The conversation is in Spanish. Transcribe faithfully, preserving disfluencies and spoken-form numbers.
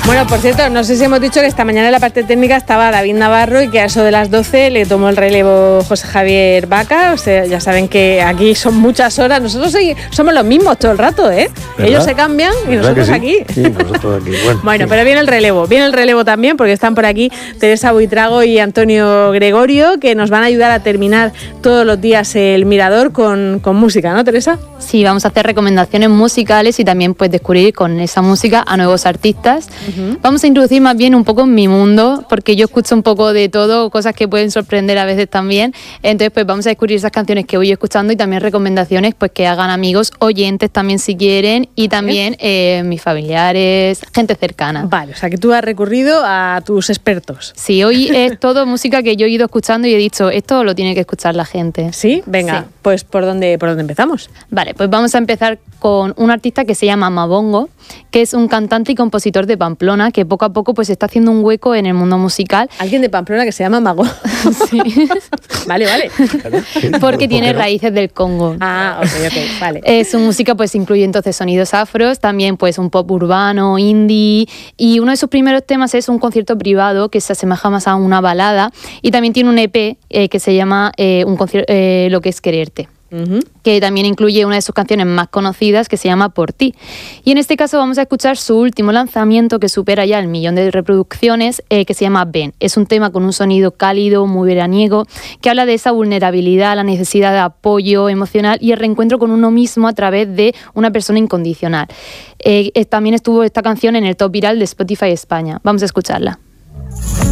Bueno, por cierto, no sé si hemos dicho que esta mañana en la parte técnica estaba David Navarro y que a eso de las doce le tomó el relevo José Javier Vaca. O sea, ya saben que aquí son muchas horas. Nosotros sí, somos los mismos todo el rato, ¿eh? ¿Verdad? Ellos se cambian y nosotros sí? aquí. Sí, nosotros aquí. Bueno, bueno sí. pero viene el relevo. Viene el relevo también porque están por aquí Teresa Buitrago y Antonio Gregorio, que nos van a ayudar a terminar todos los días el Mirador con, con música, ¿no, Teresa? Sí, vamos a hacer recomendaciones musicales y también pues descubrir con esa música a nuevos artistas. Uh-huh. Vamos a introducir más bien un poco en mi mundo, porque yo escucho un poco de todo, cosas que pueden sorprender a veces también. Entonces pues vamos a descubrir esas canciones que voy escuchando y también recomendaciones pues que hagan amigos, oyentes también si quieren, y también eh, mis familiares, gente cercana. Vale, o sea que tú has recurrido a tus expertos. Sí, hoy es todo música que yo he ido escuchando y he dicho, esto lo tiene que escuchar la gente. ¿Sí? Venga, sí. pues ¿por dónde, por dónde empezamos? Vale, pues vamos a empezar con un artista que se llama Mabongo, que es un cantante y compositor de Pamplona, que poco a poco pues está haciendo un hueco en el mundo musical. Alguien de Pamplona que se llama Mago. Sí. Vale, vale. Porque tiene raíces del Congo. Ah, ok, ok, vale. Eh, su música pues incluye entonces sonidos afros, también pues un pop urbano, indie, y uno de sus primeros temas es un concierto privado que se asemeja más a una balada, y también tiene un E P eh, que se llama eh, un concierto, eh, Lo que es quererte. Uh-huh. Que también incluye una de sus canciones más conocidas que se llama Por ti. Y en este caso vamos a escuchar su último lanzamiento que supera ya el millón de reproducciones, eh, que se llama Ven. Es un tema con un sonido cálido, muy veraniego, que habla de esa vulnerabilidad, la necesidad de apoyo emocional y el reencuentro con uno mismo a través de una persona incondicional. Eh, eh, también estuvo esta canción en el top viral de Spotify España. Vamos a escucharla.